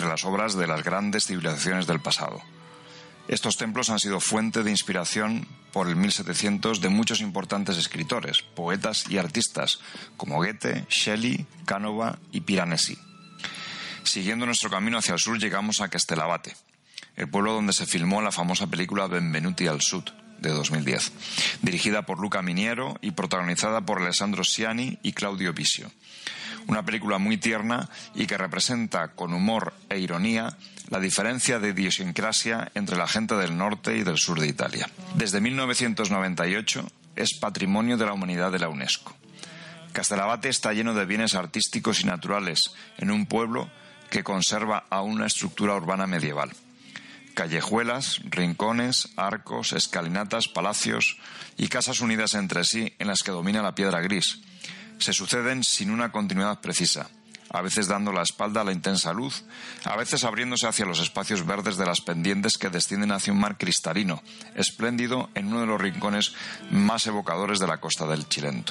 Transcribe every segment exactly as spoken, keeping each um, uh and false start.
las obras de las grandes civilizaciones del pasado. Estos templos han sido fuente de inspiración por el mil setecientos de muchos importantes escritores, poetas y artistas como Goethe, Shelley, Canova y Piranesi. Siguiendo nuestro camino hacia el sur llegamos a Castellabate, el pueblo donde se filmó la famosa película Benvenuti al Sud de dos mil diez, dirigida por Luca Miniero y protagonizada por Alessandro Siani y Claudio Bisio. Una película muy tierna y que representa con humor e ironía la diferencia de idiosincrasia entre la gente del norte y del sur de Italia. Desde mil novecientos noventa y ocho es Patrimonio de la Humanidad de la UNESCO. Castellabate está lleno de bienes artísticos y naturales en un pueblo que conserva aún una estructura urbana medieval. Callejuelas, rincones, arcos, escalinatas, palacios y casas unidas entre sí en las que domina la piedra gris. Se suceden sin una continuidad precisa, a veces dando la espalda a la intensa luz, a veces abriéndose hacia los espacios verdes de las pendientes que descienden hacia un mar cristalino, espléndido en uno de los rincones más evocadores de la costa del Cilento.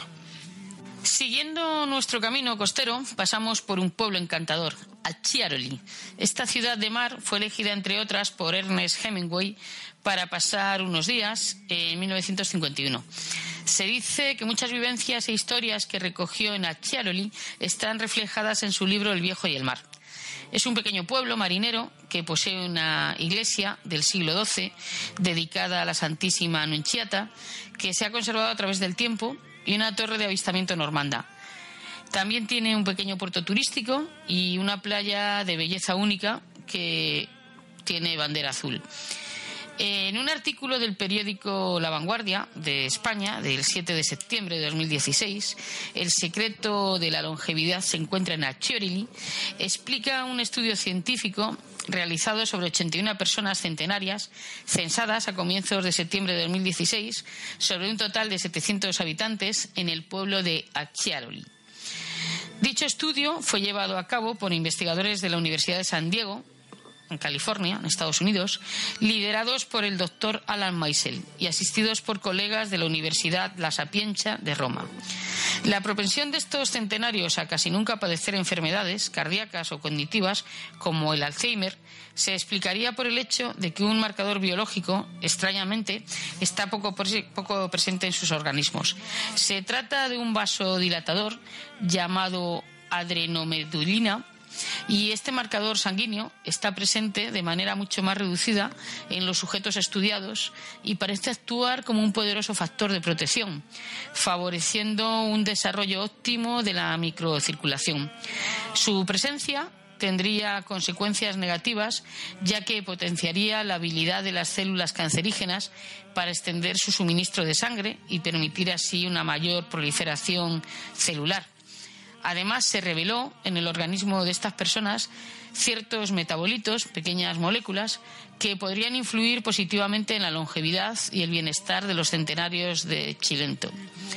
Siguiendo nuestro camino costero, pasamos por un pueblo encantador, Acciaroli. Esta ciudad de mar fue elegida, entre otras, por Ernest Hemingway para pasar unos días en mil novecientos cincuenta y uno. Se dice que muchas vivencias e historias que recogió en Acciaroli están reflejadas en su libro El viejo y el mar. Es un pequeño pueblo marinero que posee una iglesia del siglo doce dedicada a la Santísima Annunziata, que se ha conservado a través del tiempo, y una torre de avistamiento normanda. También tiene un pequeño puerto turístico y una playa de belleza única que tiene bandera azul. En un artículo del periódico La Vanguardia de España, del siete de septiembre de dos mil dieciséis, El secreto de la longevidad se encuentra en Acciaroli, explica un estudio científico realizado sobre ochenta y una personas centenarias censadas a comienzos de septiembre de dos mil dieciséis sobre un total de setecientos habitantes en el pueblo de Acciaroli. Dicho estudio fue llevado a cabo por investigadores de la Universidad de San Diego, en California, en Estados Unidos, liderados por el doctor Alan Meisel y asistidos por colegas de la Universidad La Sapienza de Roma. La propensión de estos centenarios a casi nunca padecer enfermedades cardíacas o cognitivas, como el Alzheimer, se explicaría por el hecho de que un marcador biológico, extrañamente, está poco, poco presente en sus organismos. Se trata de un vasodilatador llamado adrenomedulina, y este marcador sanguíneo está presente de manera mucho más reducida en los sujetos estudiados y parece actuar como un poderoso factor de protección, favoreciendo un desarrollo óptimo de la microcirculación. Su presencia tendría consecuencias negativas, ya que potenciaría la habilidad de las células cancerígenas para extender su suministro de sangre y permitir así una mayor proliferación celular. Además, se reveló en el organismo de estas personas ciertos metabolitos, pequeñas moléculas, que podrían influir positivamente en la longevidad y el bienestar de los centenarios de Cilento.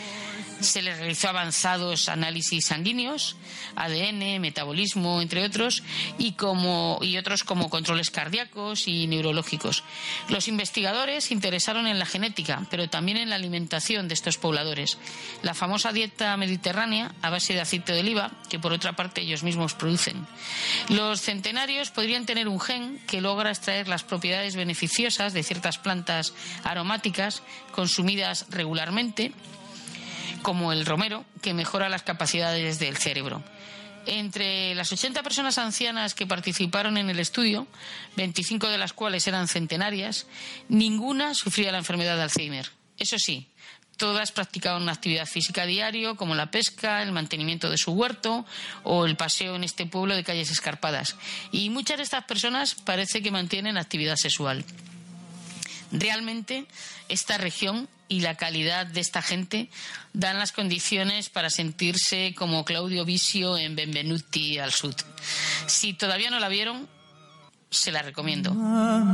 Se les realizó avanzados análisis sanguíneos, A D N, metabolismo, entre otros, y, como, y otros como controles cardíacos y neurológicos. Los investigadores se interesaron en la genética, pero también en la alimentación de estos pobladores. La famosa dieta mediterránea a base de aceite de oliva, que por otra parte ellos mismos producen. Los centenarios podrían tener un gen que logra extraer las propiedades beneficiosas de ciertas plantas aromáticas consumidas regularmente, como el romero, que mejora las capacidades del cerebro. Entre las ochenta personas ancianas que participaron en el estudio, veinticinco de las cuales eran centenarias, ninguna sufría la enfermedad de Alzheimer. Eso sí, todas practicaban una actividad física a diario, como la pesca, el mantenimiento de su huerto o el paseo en este pueblo de calles escarpadas. Y muchas de estas personas parece que mantienen actividad sexual. Realmente, esta región y la calidad de esta gente dan las condiciones para sentirse como Claudio Bisio en Benvenuti al Sud. Si todavía no la vieron, se la recomiendo.